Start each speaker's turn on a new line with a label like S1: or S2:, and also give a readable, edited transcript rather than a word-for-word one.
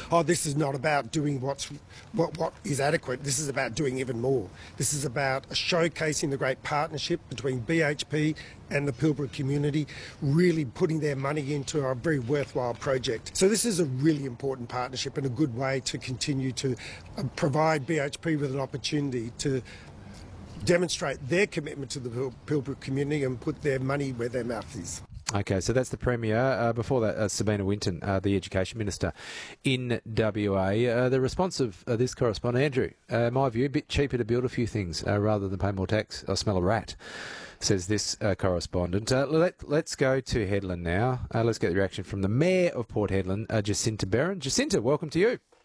S1: oh, this is not about doing what is adequate. This is about doing even more. This is about showcasing the great partnership between BHP and the Pilbara community, really putting their money into a very worthwhile project. So this is a really important partnership and a good way to continue to provide BHP with an opportunity to demonstrate their commitment to the Pilbara community and put their money where their mouth is.
S2: Okay, so that's the Premier. Before that, Sabina Winton, the Education Minister in WA. The response of this correspondent, Andrew, my view, a bit cheaper to build a few things rather than pay more tax. I smell a rat, says this correspondent. Let's go to Hedland now. Let's get the reaction from the Mayor of Port Hedland, Jacinta Beran. Jacinta, welcome to you.